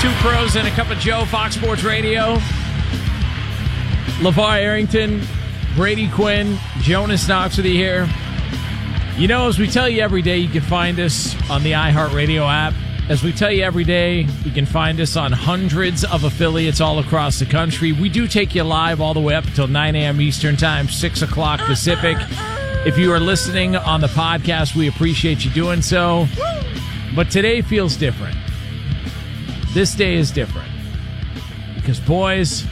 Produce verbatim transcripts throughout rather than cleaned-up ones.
Two pros and a cup of Joe, Fox Sports Radio. LeVar Arrington, Brady Quinn, Jonas Knox with you here. You know, as we tell you every day, you can find us on the iHeartRadio app. As we tell you every day, you can find us on hundreds of affiliates all across the country. We do take you live all the way up until nine a.m. Eastern Time, six o'clock Pacific. If you are listening on the podcast, we appreciate you doing so. But today feels different. This day is different. Because, boys,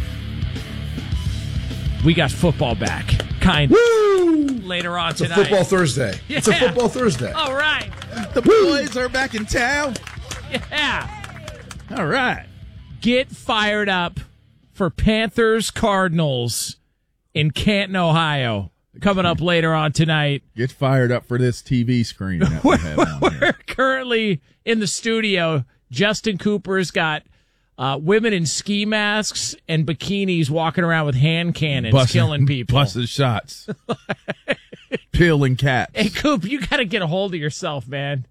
we got football back. Kind of. Woo! Later on it's tonight. It's a football Thursday. Yeah. It's a football Thursday. All right. The boys are back in town. Yeah. All right. Get fired up for Panthers Cardinals in Canton, Ohio. Coming up later on tonight. Get fired up for this T V screen that we have on We're here. currently in the studio. Justin Cooper's got uh, women in ski masks and bikinis walking around with hand cannons, Busting, killing people. Busting shots. Peeling cats. Hey, Coop, you got to get a hold of yourself, man.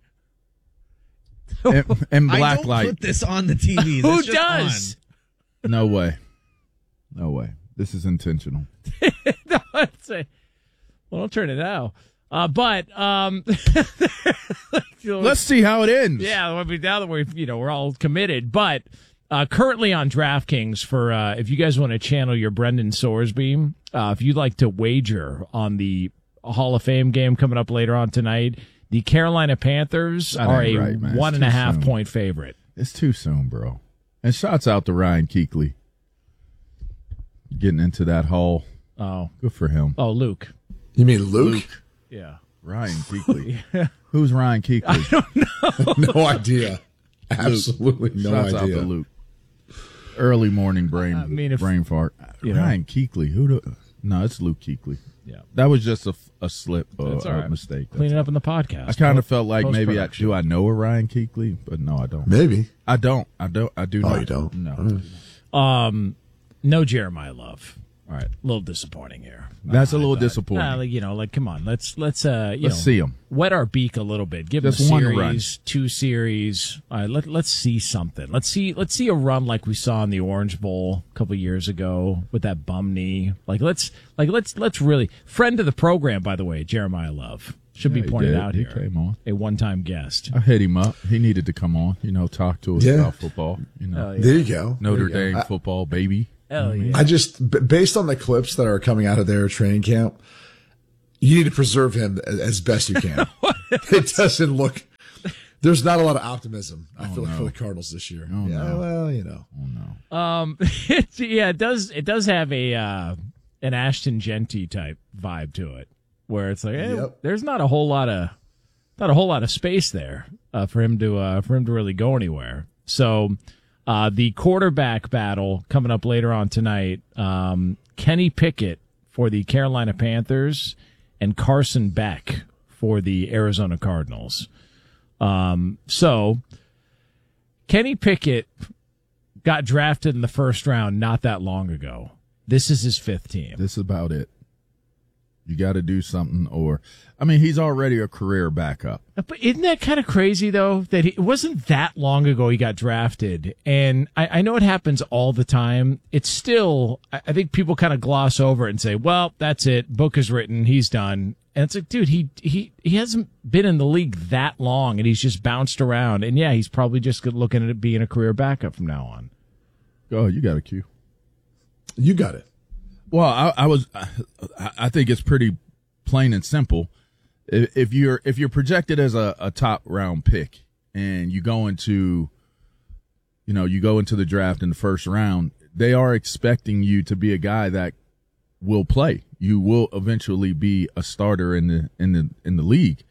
And, and black I don't light. put this on the T V. Who That's just does? on. No way. No way. This is intentional. No, I'd say, well, don't turn it out. Uh, but um, let's see how it ends. Yeah, I mean, now that we're you know we're all committed, but uh, currently on DraftKings for uh, if you guys want to channel your Brendan Sorsby, uh, if you'd like to wager on the Hall of Fame game coming up later on tonight, the Carolina Panthers That are ain't a right, man. one It's and a too half soon. point favorite. It's too soon, bro. And shouts out to Ryan Keekley. Getting into that hall. Oh, Good for him. oh, Luke. You mean Luke? Luke. Yeah. Ryan Keekley. Who's Ryan Keekley? No idea. Absolutely no Shouts idea. out to Luke. Early morning brain I mean, if- brain fart. you know. Ryan Keekley. Who? Do, no, it's Luke Keekley. Yeah. That was just a, a slip, uh, That's all a right. mistake. That's Clean it all. up in the podcast. I kind of felt like maybe I Post-production. do. I know a Ryan Keekley, but no, I don't. Maybe. I don't. I don't. I do Oh, not. you don't? No. Um, no Jeremiah Love. All right, a little disappointing here. That's a little But, disappointing. uh, like, you know, like come on, let's let's uh, you Let's know, see 'em. wet our beak a little bit. Give Just them a one series, run. two series. All right, let let's see something. Let's see let's see a run like we saw in the Orange Bowl a couple years ago with that bum knee. Like let's like let's let's really friend of the program, by the way, Jeremiah Love should Yeah, be he pointed did. out He here. came on. A one-time guest. I hit him up. He needed to come on. You know, talk to us Yeah. about football. You know, Oh, yeah. There you go. Notre There you go. Dame football, baby. Hell yeah. I just, b- based on the clips that are coming out of their training camp, you need to preserve him as, as best you can. It doesn't look. There's not a lot of optimism. I feel like for the Cardinals this year. Oh, yeah, no. well, you know. Oh no. Um, it, yeah, it does. It does have a uh, an Ashton Genty type vibe to it, where it's like, hey, Yep. there's not a whole lot of not a whole lot of space there uh, for him to uh, for him to really go anywhere. So, uh, the quarterback battle coming up later on tonight. Um, Kenny Pickett for the Carolina Panthers and Carson Beck for the Arizona Cardinals. Um, so Kenny Pickett got drafted in the first round not that long ago. This is his fifth team. This is about it. You got to do something, or I mean, he's already a career backup. But isn't that kind of crazy, though, that he, it wasn't that long ago he got drafted? And I, I know it happens all the time. It's still, I, I think people kind of gloss over it and say, well, that's it. Book is written. He's done. And it's like, dude, he, he, he hasn't been in the league that long, and he's just bounced around. And, yeah, he's probably just looking at it being a career backup from now on. Oh, you got a cue. You got it. Well, I, I was. I, I think it's pretty plain and simple. If, if you're if you're projected as a, a top round pick and you go into, you know, you go into the draft in the first round, they are expecting you to be a guy that will play. You will eventually be a starter in the in the in the league.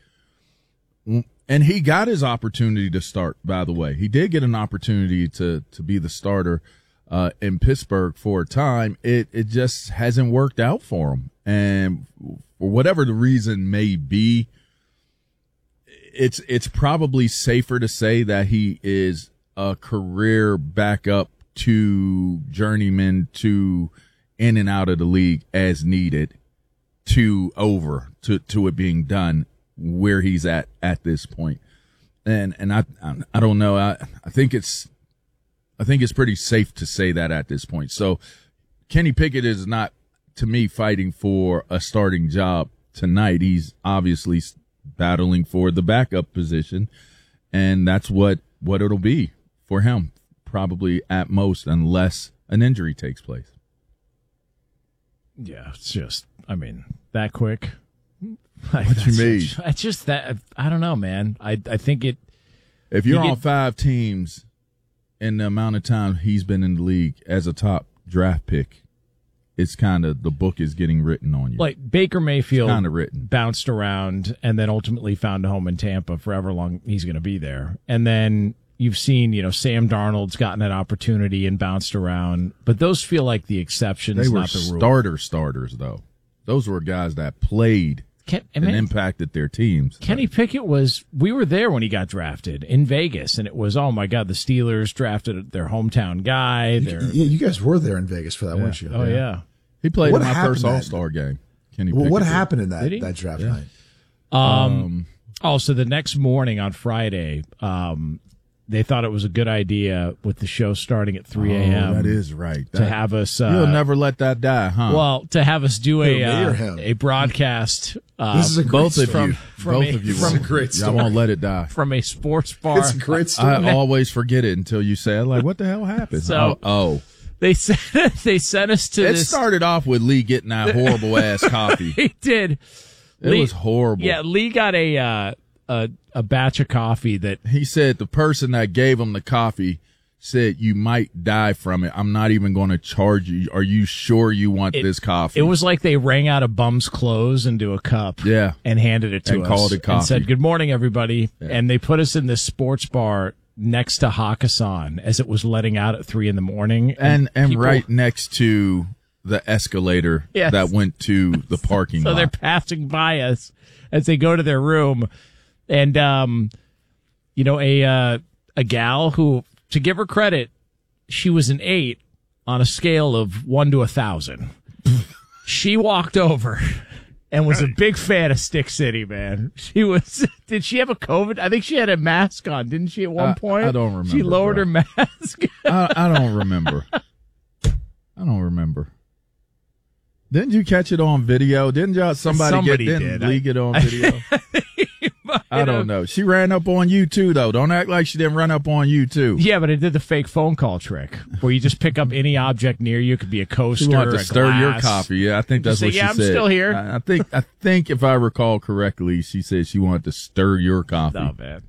And he got his opportunity to start. By the way, he did get an opportunity to to be the starter. Uh, in Pittsburgh for a time, it, it just hasn't worked out for him. And for whatever the reason may be, it's, it's probably safer to say that he is a career backup to journeyman to in and out of the league as needed to over to, to it being done where he's at, at this point. And, and I, I don't know. I, I think it's, I think it's pretty safe to say that at this point. So Kenny Pickett is not, to me, fighting for a starting job tonight. He's obviously battling for the backup position, and that's what, what it'll be for him, probably at most, unless an injury takes place. Yeah, it's just, I mean, that quick. Like, What you mean? Just, it's just that, I don't know, man. I I think it. If you're you on get, five teams in the amount of time he's been in the league as a top draft pick, it's kind of, the book is getting written on you. Like Baker Mayfield kind of written. bounced around and then ultimately found a home in Tampa for however long he's going to be there. And then you've seen, you know, Sam Darnold's gotten an opportunity and bounced around, but those feel like the exceptions, They were not the rule. starter starters, though. Those were guys that played Ken, and man, impacted their teams. Kenny Pickett was, we were there when he got drafted in Vegas, and it was, oh my God, the Steelers drafted their hometown guy. Their, Yeah, you guys were there in Vegas for that, weren't you? oh, yeah. He played What in my happened first that- All-Star game. Kenny Well, Pickett what did. happened in Did that, he? that draft Yeah. night? Um, oh, so the next morning on Friday, um, they thought it was a good idea with the show starting at three a.m. Oh, that is right. to That- have us. Uh, You'll never let that die, huh? well, to have us do a Who, me or uh, him? a broadcast. Uh, This is a great both of story. you. from both a- of you. from- won't. It's a great Y'all story. won't let it die. from a sports bar. It's a great story. I always forget it until you say it. Like, what the hell happened? So- oh, oh. They sent they sent us to It this. started off with Lee getting that horrible ass coffee. He did. It Lee- was horrible. Yeah, Lee got a uh, a a batch of coffee that He said the person that gave him the coffee said, you might die from it. I'm not even going to charge you. Are you sure you want It- this coffee? it was like they rang out a bum's clothes into a cup. Yeah. and handed it to And us called it and coffee. said, "Good morning, everybody." And they put us in this sports bar next to Hakkasan as it was letting out at three in the morning, and and people- right next to the escalator Yes. that went to the parking So lot. they're passing by us as they go to their room, and um, you know, a uh, a gal who, to give her credit, she was an eight on a scale of one to a thousand. She walked over and was a big fan of Stick City, man. She was. Did she have a COVID? I think she had a mask on, didn't she? At one I- point, I don't She remember, lowered bro. her mask. I, I don't remember. I don't remember. Didn't you catch it on video? Didn't y'all somebody, Somebody get didn't did. Lee get on video? I don't know. She ran up on you too, though. Don't act like she didn't run up on you too. Yeah, but it did the fake phone call trick where you just pick up any object near you. It could be a coaster, She wanted to a stir your glass. coffee. Yeah, I think that's Just say, what she "Yeah, I'm said. still here." I, I think I think if I recall correctly, she said she wanted to stir your coffee. Oh man,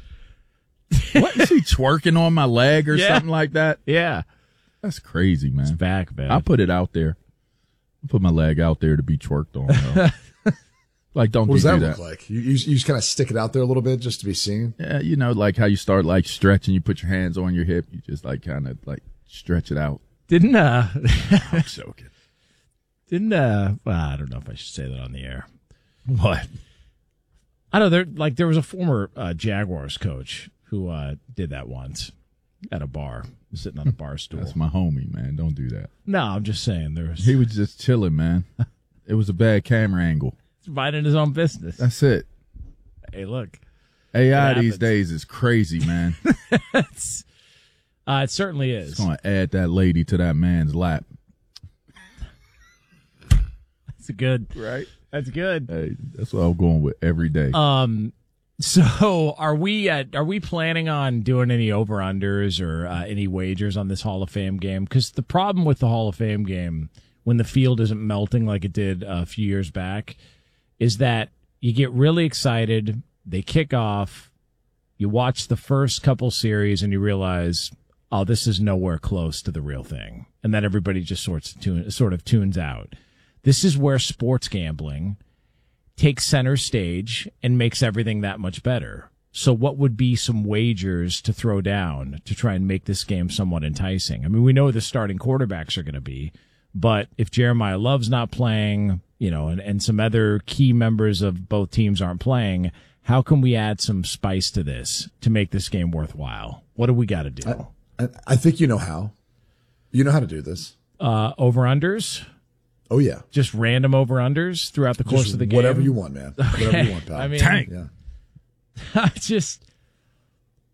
What is she twerking on my leg or Yeah. something like that? yeah, That's crazy, man. back, man. I put it out there. I put my leg out there to be twerked on. Though. Like, don't What does do that that. look like? You, you, you just kind of stick it out there a little bit just to be seen? Yeah, you know, like how you start like stretching. You put your hands on your hip. You just like kind of like stretch it out. didn't uh, I'm joking. didn't uh, well, I don't know if I should say that on the air. What? I know there like there was a former uh, Jaguars coach who uh, did that once at a bar, sitting on a bar stool. That's my homie, man. Don't do that. No, I'm just saying there was He was just chilling, man. It was a bad camera angle. minding his own business. That's it. Hey, look, A I It these happens. days is crazy, man. it's, uh, it certainly is. It's going to add that lady to that man's lap. That's good. Right. That's good. Hey, that's what I'm going with every day. Um, so are we uh, are we planning on doing any over unders or uh, any wagers on this Hall of Fame game? Because the problem with the Hall of Fame game, when the field isn't melting like it did a few years back, is that you get really excited. They kick off. You watch the first couple series and you realize, oh, this is nowhere close to the real thing, and then everybody just sorts of tune, sort of tunes out. This is where sports gambling takes center stage and makes everything that much better. So what would be some wagers to throw down to try and make this game somewhat enticing? I mean, we know who the starting quarterbacks are going to be, but if Jeremiah Love's not playing, you know, and, and some other key members of both teams aren't playing, how can we add some spice to this to make this game worthwhile? What do we got to do? I, I think you know how. You know how to do this. Uh, over-unders? Oh, yeah. Just random over-unders throughout the course Just of the game? whatever you want, man. Whatever you want, pal. I mean, Tank. Yeah. I just,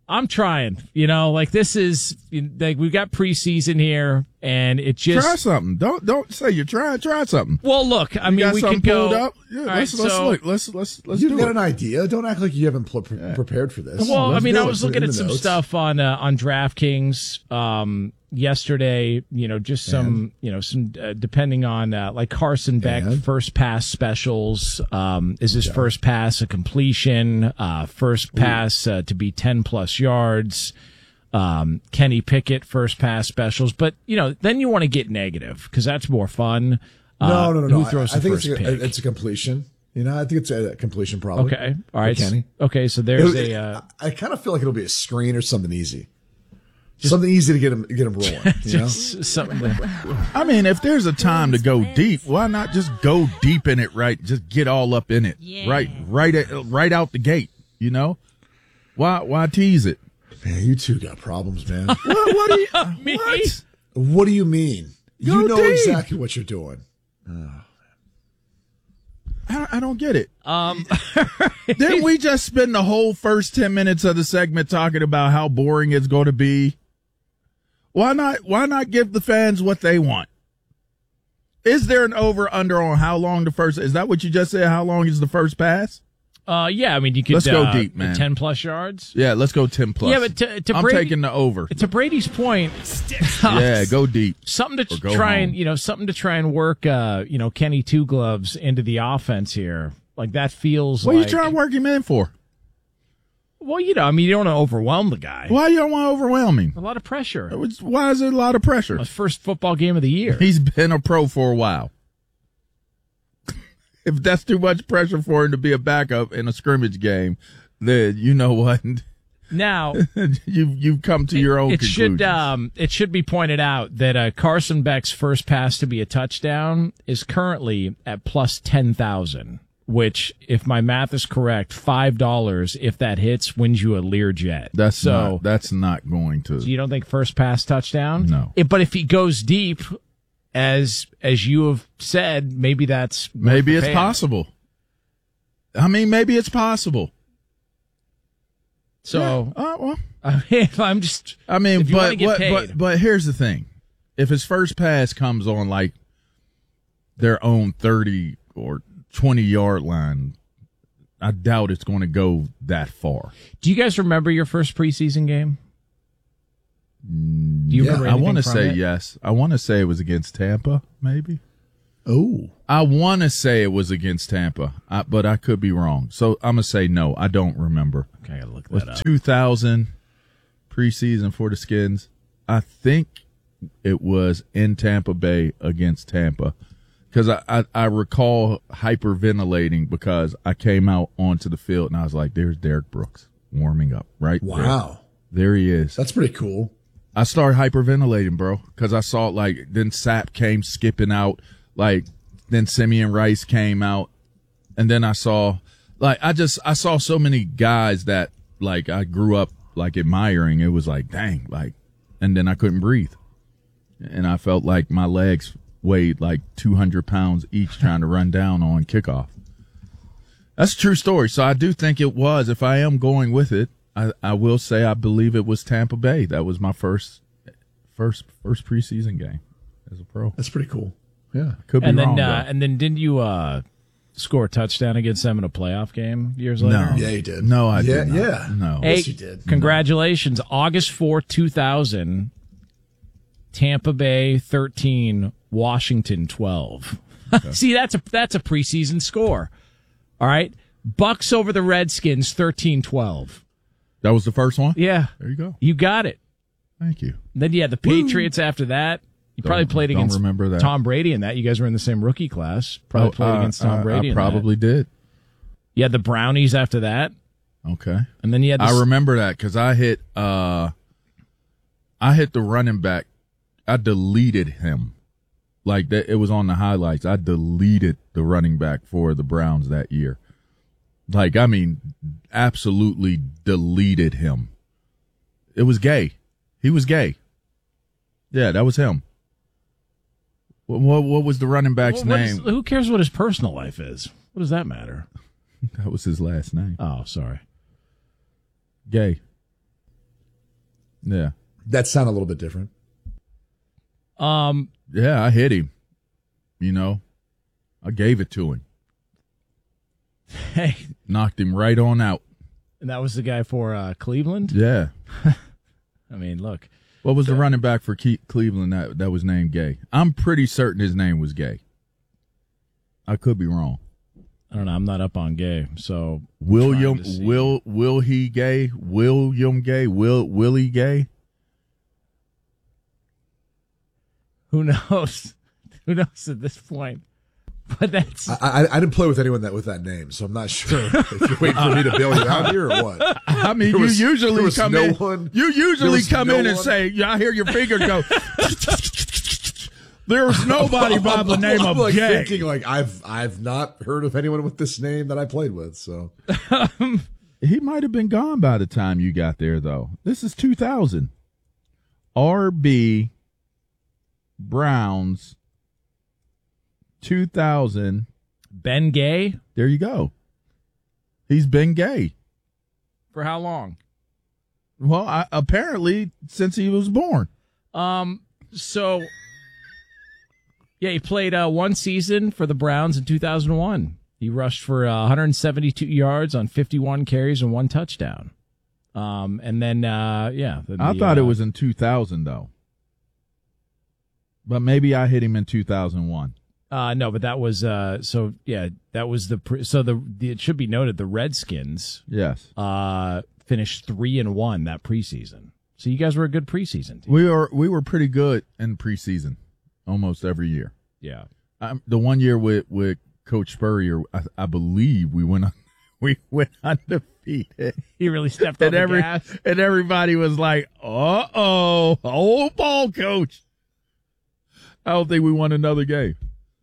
I'm trying. You know, like this is like we've got preseason here, and it just try something. Don't don't say you're trying. Try something. Well, look, I you mean, got we something could go. Pulled up? Yeah, all let's right, let's so, look. Let's let's let's You've do got it. an idea. Don't act like you haven't pl- pre- prepared for this. Well, Let's I mean, do I it. was Put it looking in at the some notes. stuff on uh, on DraftKings um, yesterday. You know, just some And? you know some uh, depending on uh, like Carson Beck And? first pass specials. Um, is his first pass a completion? Uh, first pass uh, to be ten plus yards. Um, Kenny Pickett first pass specials, but you know, then you want to get negative because that's more fun. Uh, No, no, no, no. Who throws I, I the think first it's a, pick? it's a completion. You know, I think it's a completion probably. Okay, all right, For Kenny. okay. So there's It- a. Uh, I kind of feel like it'll be a screen or something easy. Something easy to get him get him rolling. You know? just something. That, I mean, if there's a time to go deep, why not just go deep in it? Right, just get all up in it. Yeah. Right, right, at, right out the gate. You know, why why tease it? Man, you two got problems, man. What, what do you? Me? What? What do you mean? Go you know deep. exactly what you're doing. I, I don't get it. um, Didn't we just spend the whole first ten minutes of the segment talking about how boring it's going to be? Why not? Why not give the fans what they want? Is there an over under on how long the first? Is that what you just said? How long is the first pass? uh, yeah, I mean, you could Let's go uh, deep, man. ten plus yards. Yeah, let's go ten plus. Yeah, but to, to I'm Brady, taking the over. to Brady's point, Yeah, go deep. something to Or go try home. and you know something to try and work uh you know Kenny Two Gloves into the offense here. Like that feels What like are you trying to work him in for? well, you know, I mean, you don't want to overwhelm the guy. Why you don't want to overwhelm him? A lot of pressure. It's- Why is it a lot of pressure? His first football game of the year. He's been a pro for a while. If that's too much pressure for him to be a backup in a scrimmage game, then you know what? Now, you've you've come to your own it conclusion. should um it should be pointed out that uh, Carson Beck's first pass to be a touchdown is currently at plus ten thousand, which, if my math is correct, five dollars if that hits wins you a Learjet. That's so. not, that's not going to. You don't think first pass touchdown? No. It- but if he goes deep, as as you have said, maybe that's worth Maybe the it's payout. possible. I mean, maybe it's possible. So Yeah. Uh, well, I mean, if I'm just. I mean, If you wanna but, get but paid. but but here's the thing: if his first pass comes on like their own thirty or twenty yard line, I doubt it's going to go that far. Do you guys remember your first preseason game? Do you Yeah, remember? I anything want to from say it? yes. I want to say it was against Tampa, maybe. Oh, I want to say it was against Tampa, I, but I could be wrong. So I'm gonna say no. I don't remember. Okay, I gotta look Was that up. two thousand preseason for the Skins? I think it was in Tampa Bay against Tampa, because I, I I recall hyperventilating because I came out onto the field and I was like, "There's Derek Brooks warming up, right? wow. there, there he is." That's pretty cool. I started hyperventilating, bro, because I saw like then Sapp came skipping out, like then Simeon Rice came out, and then I saw like I just I saw so many guys that like I grew up like admiring. It was like dang, like, and then I couldn't breathe, and I felt like my legs weighed like two hundred pounds each trying to run down on kickoff. That's a true story. So I do think it was. If I am going with it, I, I will say I believe it was Tampa Bay. That was my first first first preseason game as a pro. That's pretty cool. Yeah. Could be And then, wrong. uh, though. and then, didn't you uh, score a touchdown against them in a playoff game years later? No. Yeah, you did. No, I yeah, did not. Yeah. No. Hey, Yes, you did. Congratulations, August fourth, two thousand. Tampa Bay thirteen, Washington twelve. See, that's a that's a preseason score. All right, Bucks over the Redskins thirteen twelve. That was the first one? Yeah, There you go. you got it. Thank you. Then you had the Patriots after that. You probably Don't- played don't against remember that. Tom Brady in that. You guys were in the same rookie class. Probably Oh, played uh, against Tom uh, Brady. I in that. probably did. You had the Brownies after that, Okay. and then you had the I remember that because I hit uh I hit the running back. I deleted him. Like that, it was on the highlights. I deleted the running back for the Browns that year. Like, I mean, absolutely deleted him. It was gay. He was gay. Yeah, that was him. What what, what was the running back's Well, what is- name? who cares what his personal life is? What does that matter? That was his last name. Oh, sorry. Gay. Yeah. That sounded a little bit different. Um. Yeah, I hit him. You know, I gave it to him. Hey. Knocked him right on out. And that was the guy for uh, Cleveland? Yeah. I mean, look. What was the running back for Ke- Cleveland that, that was named Gay? I'm pretty certain his name was Gay. I could be wrong. I don't know. I'm not up on Gay, so William will will he Gay? William Gay? Will Willie Gay? Who knows? Who knows at this point? But that's I, I, I didn't play with anyone that with that name, so I'm not sure if you're waiting for me to bail you out here or what. I mean, There you was- usually there was come no in. one- you there usually was come no in and one- say, "Yeah, I hear your finger go." There's nobody by the name I'm of like Gay. thinking like I've I've not heard of anyone with this name that I played with. So He might have been gone by the time you got there, though. This is two thousand. R B Browns two thousand. Ben Gay. There you go. He's been gay. For how long? Well, I, apparently since he was born. Um. So, yeah, he played uh, one season for the Browns in two thousand one. He rushed for uh, one hundred seventy-two yards on fifty-one carries and one touchdown. Um, and then, uh, yeah. Then I the, thought uh, it was in two thousand, though. But maybe I hit him in two thousand one. Uh, no, but that was uh, so yeah, that was the pre- so the, the it should be noted the Redskins Yes. uh finished three and one that preseason. So you guys were a good preseason team. We were we were pretty good in preseason almost every year. Yeah. Um, the one year with, with Coach Spurrier, I, I believe we went we went undefeated. He really stepped on And the every gas. and everybody was like, "Uh oh, old ball coach." I don't think we won another game.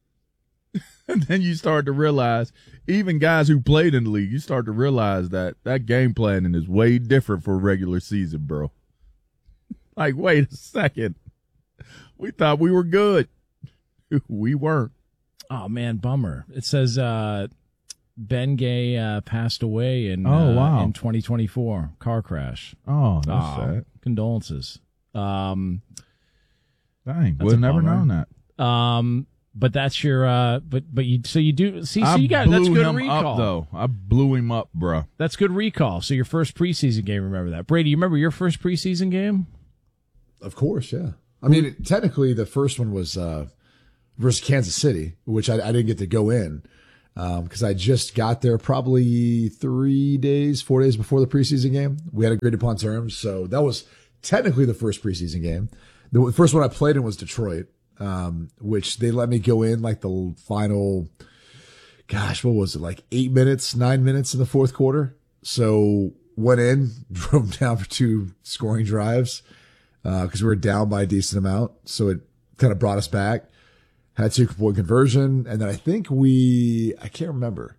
And then you start to realize, even guys who played in the league, you start to realize that that game planning is way different for regular season, bro. Like, wait a second. We thought we were good. We weren't. Oh man, bummer. It says uh, Ben Gay uh, passed away in Oh, uh, wow. in twenty twenty-four car crash. Oh, that's Oh, sad. condolences. Um, Dang, That's would have a never bummer. known that. um, but that's your uh, but but you so you do see so I you got blew that's good him recall. up, though. I blew him up, bro. That's good recall. So your first preseason game, remember that. Brady, you remember your first preseason game? of course, yeah. I mean, technically, the first one was uh, versus Kansas City, which I, I didn't get to go in because I just got there probably three days, four days before the preseason game. We had agreed upon terms, so that was technically the first preseason game. The first one I played in was Detroit, um, which they let me go in like the final, gosh, what was it, like eight minutes, nine minutes in the fourth quarter. So went in, drove down for two scoring drives because we were down by a decent amount. So it kind of brought us back. Had two point conversion, and then I think we, I can't remember.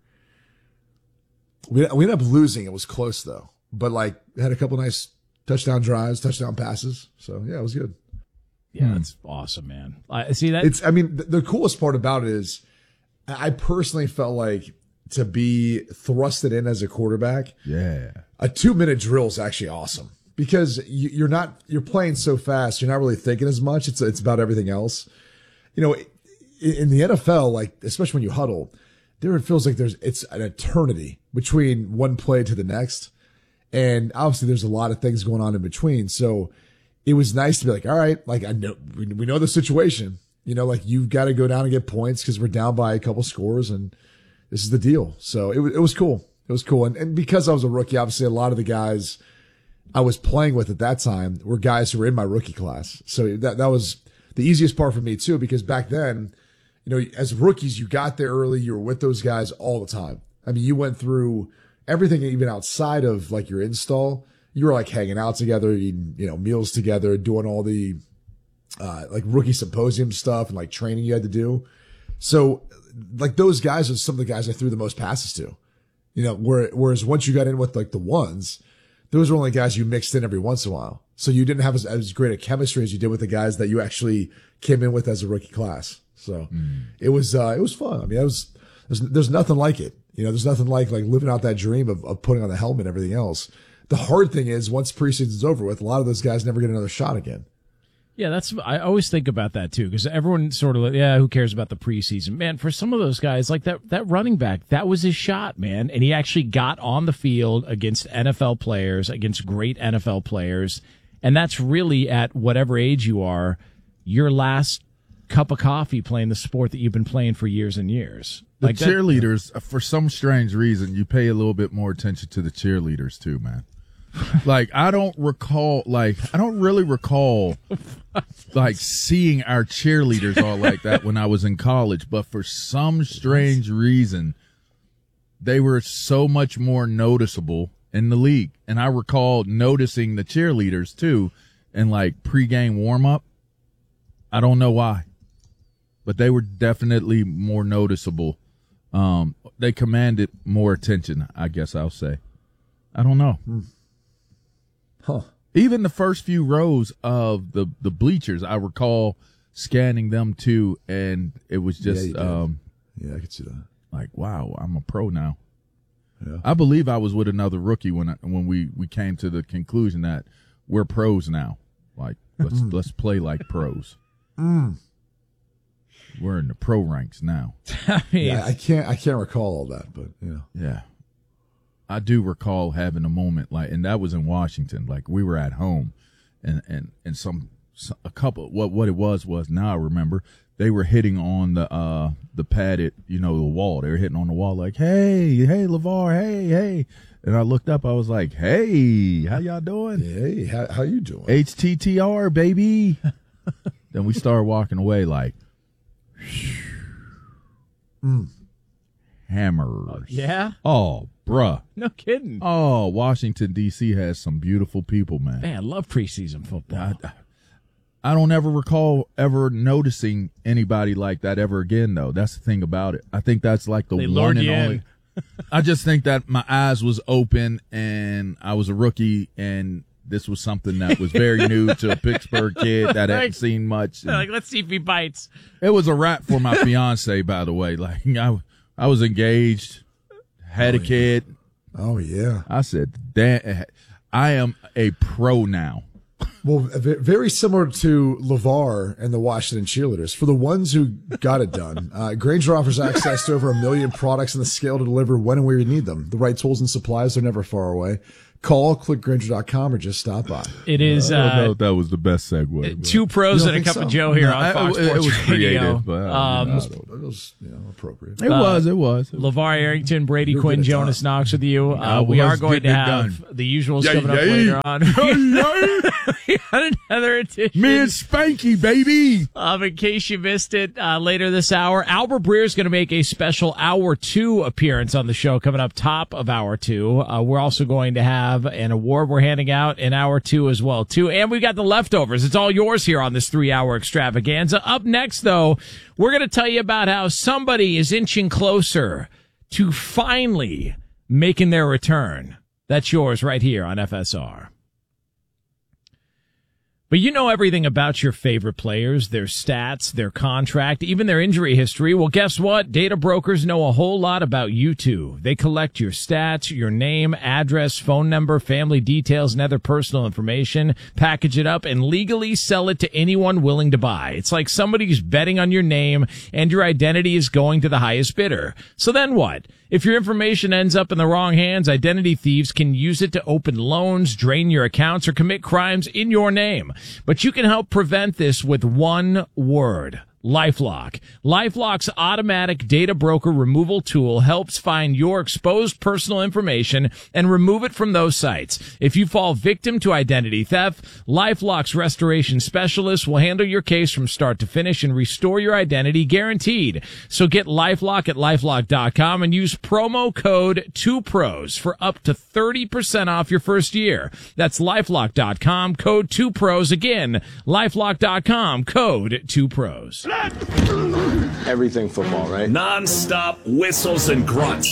We we ended up losing. It was close though, but like had a couple nice touchdown drives, touchdown passes. So yeah, it was good. Yeah, that's awesome, man. I see that. It's, I mean, the, the coolest part about it is I personally felt like to be thrusted in as a quarterback, Yeah. a two minute drill is actually awesome because you, you're not, you're playing so fast. You're not really thinking as much. It's, it's about everything else. You know, in, in the N F L, like, especially when you huddle, there it feels like there's, it's an eternity between one play to the next. And obviously there's a lot of things going on in between. So it was nice to be like, all right, like I know, we, we know the situation, you know, like you've got to go down and get points because we're down by a couple scores and this is the deal. So it was, it was cool. It was cool. And, and because I was a rookie, obviously a lot of the guys I was playing with at that time were guys who were in my rookie class. So that, that was the easiest part for me too, because back then, you know, as rookies, you got there early. You were with those guys all the time. I mean, you went through everything, even outside of like your install. You were like hanging out together, eating, you know, meals together, doing all the, uh, like rookie symposium stuff and like training you had to do. So like those guys are some of the guys I threw the most passes to, you know, where, whereas once you got in with like the ones, those were only guys you mixed in every once in a while. So you didn't have as, as great a chemistry as you did with the guys that you actually came in with as a rookie class. So mm. it was, uh, it was fun. I mean, it was, there's, there's nothing like it. You know, there's nothing like, like living out that dream of, of putting on the helmet and everything else. The hard thing is once preseason's over with, a lot of those guys never get another shot again. Yeah, that's I always think about that too, because everyone sort of like, yeah, who cares about the preseason? Man, for some of those guys, like that that running back, that was his shot, man, and he actually got on the field against N F L players, against great N F L players, and that's really at whatever age you are, your last cup of coffee playing the sport that you've been playing for years and years. The Like that- cheerleaders, for some strange reason, you pay a little bit more attention to the cheerleaders too, man. Like, I don't recall, like, I don't really recall, like, seeing our cheerleaders all like that when I was in college, but for some strange reason, they were so much more noticeable in the league. And I recall noticing the cheerleaders too in, like, pregame warm-up. I don't know why, but they were definitely more noticeable. Um, they commanded more attention, I guess I'll say. I don't know. Hmm. Huh. Even the first few rows of the, the bleachers, I recall scanning them too, and it was Yeah, just you did. um, Yeah, I could see that. like, wow, I'm a pro now. Yeah. I believe I was with another rookie when I, when we, we came to the conclusion that we're pros now. Like, let's let's play like pros. Mm. We're in the pro ranks now. I mean, Yeah, I can't I can't recall all that, but you know. Yeah. I do recall having a moment like, and that was in Washington. Like, we were at home, and and and some, some a couple. What what it was was now I remember they were hitting on the uh the padded, you know, the wall. They were hitting on the wall like, hey, hey, LeVar, hey, hey. And I looked up. I was like, hey, how y'all doing? Hey, how how you doing? H T T R, baby. Then we started walking away like, Mm. hammers. yeah, Oh, bruh. no kidding. Oh, Washington, D C has some beautiful people, man. Man, I love preseason football. I, I don't ever recall ever noticing anybody like that ever again, though. That's the thing about it. I think that's like the They one lured and you in. only. I just think that my eyes was open and I was a rookie, and this was something that was very new to a Pittsburgh kid that hadn't seen much. And Like, let's see if he bites. it was a wrap for my fiance, by the way. Like, I, I was engaged, had a kid. Oh yeah. I said, "Damn, I am a pro now." Well, v- very similar to LeVar and the Washington Cheerleaders. For the ones who got it done, uh, Grainger offers access to over a million products and the scale to deliver when and where you need them. The right tools and supplies are never far away. Call, click Grainger dot com, or just stop by. It is I don't know uh, if that was the best segue. but- two pros You and a don't cup think of so? Joe here No, on I- Fox it- it Sports was Radio. creative, but I Um, don't It was, you know, appropriate. It was, it was. LeVar Arrington, Brady You're Quinn, good at Jonas Knox with you. Uh, I we was are going to getting it have done. the usuals Yeah, coming up yeah. later on. We got another edition. Me and Spanky, baby. Um, in case you missed it, uh, later this hour, Albert Breer is going to make a special hour two appearance on the show coming up top of hour two. Uh, we're also going to have an award we're handing out in hour two as well, too. And we've got the leftovers. It's all yours here on this three hour extravaganza. Up next, though, we're going to tell you about how somebody is inching closer to finally making their return. That's yours right here on F S R. But you know everything about your favorite players, their stats, their contract, even their injury history. Well, guess what? Data brokers know a whole lot about you too. They collect your stats, your name, address, phone number, family details, and other personal information, package it up, and legally sell it to anyone willing to buy. It's like somebody's betting on your name and your identity is going to the highest bidder. So then what? If your information ends up in the wrong hands, identity thieves can use it to open loans, drain your accounts, or commit crimes in your name. But you can help prevent this with one word. LifeLock. LifeLock's automatic data broker removal tool helps find your exposed personal information and remove it from those sites. If you fall victim to identity theft, LifeLock's restoration specialist will handle your case from start to finish and restore your identity guaranteed. So get LifeLock at LifeLock dot com and use promo code two pros for up to thirty percent off your first year. That's LifeLock dot com, code two pros. Again, LifeLock dot com, code two pros. Everything football, right? Non-stop whistles and grunts.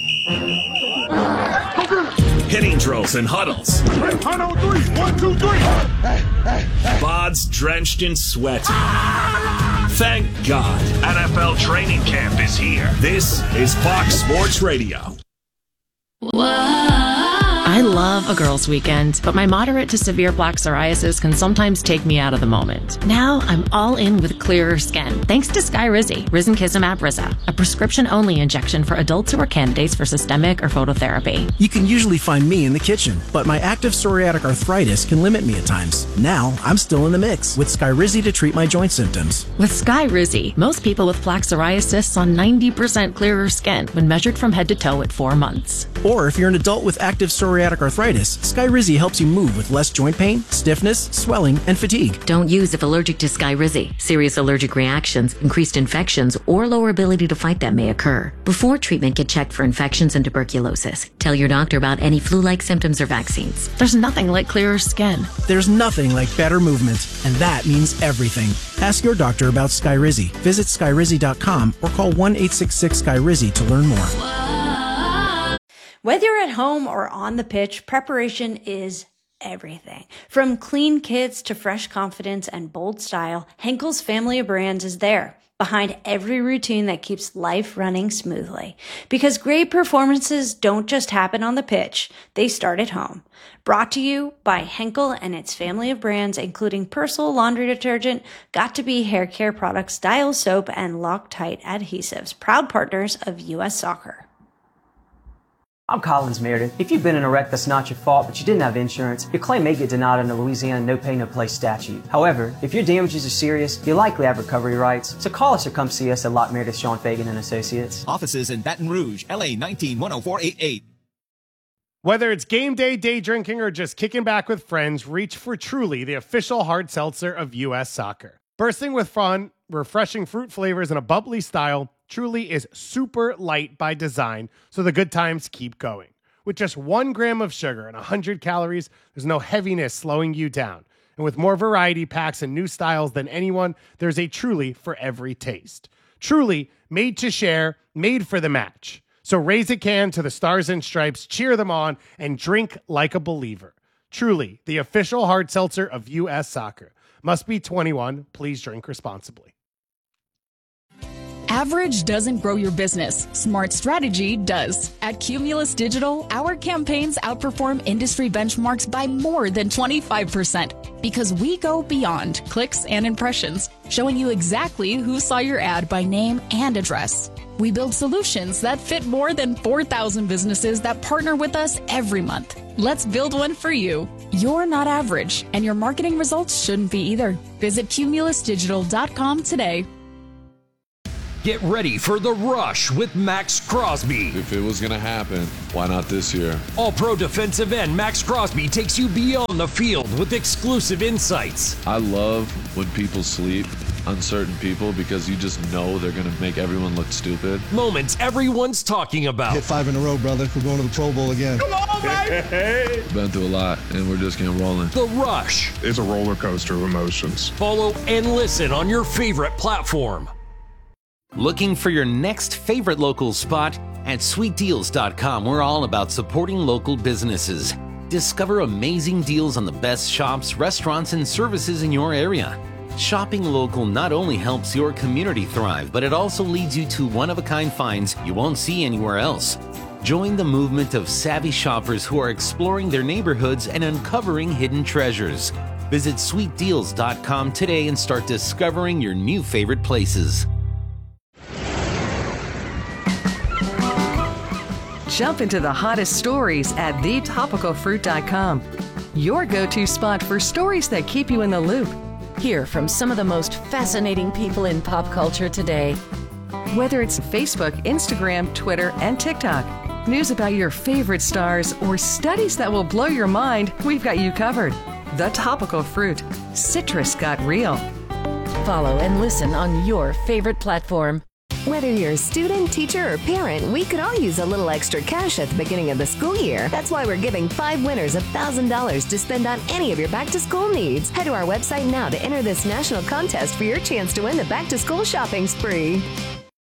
Hitting drills and huddles. one oh three, one, two, three. Bods drenched in sweat. Thank God. N F L training camp is here. This is Fox Sports Radio. I I love a girls' weekend, but my moderate to severe plaque psoriasis can sometimes take me out of the moment. Now I'm all in with clearer skin, thanks to Skyrizi, Risankizumab Riza, a prescription-only injection for adults who are candidates for systemic or phototherapy. You can usually find me in the kitchen, but my active psoriatic arthritis can limit me at times. Now I'm still in the mix with Skyrizi to treat my joint symptoms. With Skyrizi, most people with plaque psoriasis saw ninety percent clearer skin when measured from head to toe at four months. Or if you're an adult with active psoriatic arthritis, Skyrizi helps you move with less joint pain, stiffness, swelling, and fatigue. Don't use if allergic to Skyrizi. Serious allergic reactions, increased infections, or lower ability to fight them may occur. Before treatment, get checked for infections and tuberculosis. Tell your doctor about any flu-like symptoms or vaccines. There's nothing like clearer skin. There's nothing like better movement, and that means everything. Ask your doctor about Skyrizi. Visit Skyrizi dot com or call one eight six six Skyrizi to learn more. Whether you're at home or on the pitch, preparation is everything. From clean kits to fresh confidence and bold style, Henkel's family of brands is there, behind every routine that keeps life running smoothly. Because great performances don't just happen on the pitch, they start at home. Brought to you by Henkel and its family of brands, including Persil laundry detergent, Got2b hair care products, Dial soap, and Loctite adhesives, proud partners of U S Soccer. I'm Collins Meredith. If you've been in a wreck that's not your fault, but you didn't have insurance, your claim may get denied under Louisiana No Pay No Play statute. However, if your damages are serious, you likely have recovery rights. So call us or come see us at Locke Meredith, Sean Fagan and Associates. Offices in Baton Rouge, L A nineteen one oh four eight eight. Whether it's game day, day drinking, or just kicking back with friends, reach for Truly, the official hard seltzer of U S Soccer. Bursting with fun, refreshing fruit flavors, and a bubbly style, Truly is super light by design, so the good times keep going. With just one gram of sugar and one hundred calories, there's no heaviness slowing you down. And with more variety packs and new styles than anyone, there's a Truly for every taste. Truly, made to share, made for the match. So raise a can to the Stars and Stripes, cheer them on, and drink like a believer. Truly, the official hard seltzer of U S Soccer. Must be twenty-one. Please drink responsibly. Average doesn't grow your business. Smart strategy does. At Cumulus Digital, our campaigns outperform industry benchmarks by more than twenty-five percent because we go beyond clicks and impressions, showing you exactly who saw your ad by name and address. We build solutions that fit more than four thousand businesses that partner with us every month. Let's build one for you. You're not average, and your marketing results shouldn't be either. Visit cumulus digital dot com today. Get ready for The Rush with Max Crosby. If it was going to happen, why not this year? All-pro defensive end Max Crosby takes you beyond the field with exclusive insights. I love when people sleep, uncertain people, because you just know they're going to make everyone look stupid. Moments everyone's talking about. Hit five in a row, brother. We're going to the Pro Bowl again. Come on, baby! Been through a lot, and we're just getting rolling. The Rush. It's a roller coaster of emotions. Follow and listen on your favorite platform. Looking for your next favorite local spot? At sweet deals dot com, we're all about supporting local businesses. Discover amazing deals on the best shops, restaurants, and services in your area. Shopping local not only helps your community thrive, but it also leads you to one-of-a-kind finds you won't see anywhere else. Join the movement of savvy shoppers who are exploring their neighborhoods and uncovering hidden treasures. Visit sweet deals dot com today and start discovering your new favorite places. Jump into the hottest stories at the topical fruit dot com. Your go-to spot for stories that keep you in the loop. Hear from some of the most fascinating people in pop culture today. Whether it's Facebook, Instagram, Twitter, and TikTok, news about your favorite stars, or studies that will blow your mind, we've got you covered. The Topical Fruit. Citrus got real. Follow and listen on your favorite platform. Whether you're a student, teacher, or parent, we could all use a little extra cash at the beginning of the school year. That's why we're giving five winners one thousand dollars to spend on any of your back-to-school needs. Head to our website now to enter this national contest for your chance to win the back-to-school shopping spree.